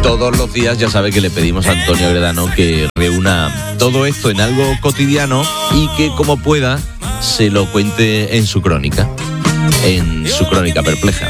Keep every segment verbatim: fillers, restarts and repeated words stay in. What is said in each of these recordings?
todos los días ya sabe que le pedimos a Antonio Gredano que reúna todo esto en algo cotidiano y que como pueda se lo cuente en su crónica, en su crónica perpleja.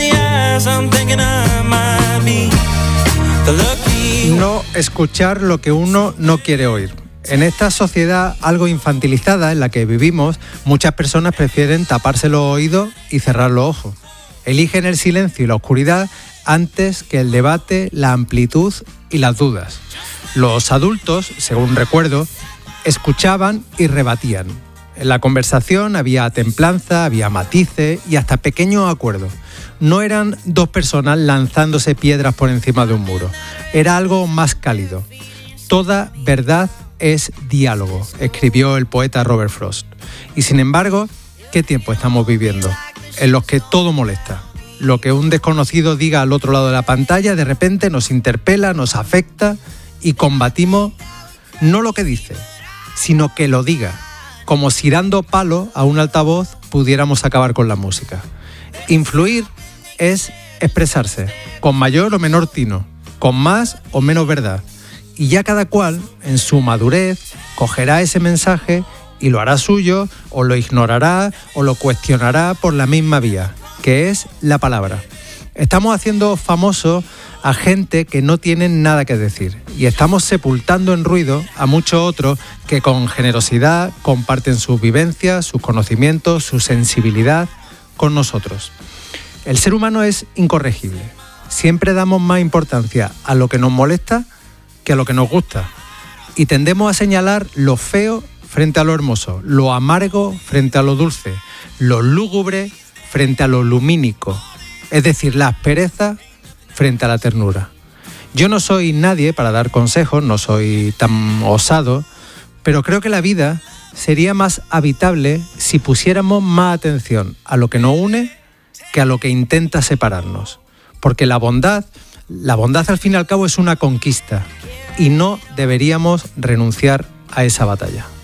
No escuchar lo que uno no quiere oír. En esta sociedad algo infantilizada en la que vivimos, muchas personas prefieren taparse los oídos y cerrar los ojos. Eligen el silencio y la oscuridad antes que el debate, la amplitud y las dudas. Los adultos, según recuerdo, escuchaban y rebatían. En la conversación había templanza, había matices y hasta pequeños acuerdos. No eran dos personas lanzándose piedras por encima de un muro. Era algo más cálido. Toda verdad es diálogo, escribió el poeta Robert Frost. Y sin embargo, ¿qué tiempo estamos viviendo? En los que todo molesta. Lo que un desconocido diga al otro lado de la pantalla de repente nos interpela, nos afecta y combatimos no lo que dice, sino que lo diga. Como si dando palo a un altavoz pudiéramos acabar con la música. Influir es expresarse, con mayor o menor tino, con más o menos verdad. Y ya cada cual, en su madurez, cogerá ese mensaje y lo hará suyo, o lo ignorará, o lo cuestionará por la misma vía, que es la palabra. Estamos haciendo famoso a gente que no tiene nada que decir y estamos sepultando en ruido a muchos otros que con generosidad comparten sus vivencias, sus conocimientos, su sensibilidad con nosotros. El ser humano es incorregible. Siempre damos más importancia a lo que nos molesta que a lo que nos gusta. Y tendemos a señalar lo feo frente a lo hermoso, lo amargo frente a lo dulce, lo lúgubre frente a lo lumínico, es decir, la aspereza frente a la ternura. Yo no soy nadie para dar consejos, no soy tan osado, pero creo que la vida sería más habitable si pusiéramos más atención a lo que nos une que a lo que intenta separarnos. Porque la bondad, la bondad al fin y al cabo es una conquista y no deberíamos renunciar a esa batalla.